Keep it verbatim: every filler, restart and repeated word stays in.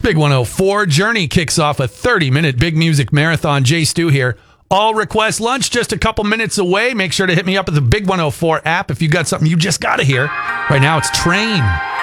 Big one oh four. Journey kicks off a thirty-minute big music marathon. Jay Stu here. All request lunch just a couple minutes away. Make sure to hit me up at the Big one oh four app if you got something you just got to hear. Right now, it's Train.